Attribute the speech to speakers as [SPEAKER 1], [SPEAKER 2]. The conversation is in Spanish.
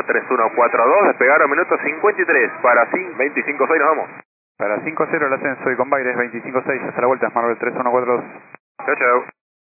[SPEAKER 1] 3142, despegaron minuto 53 para 25-6, nos vamos.
[SPEAKER 2] Para 5-0 el ascenso y con Baires 25-6 hasta la vuelta, Marvel 3142.
[SPEAKER 1] Chao, chao.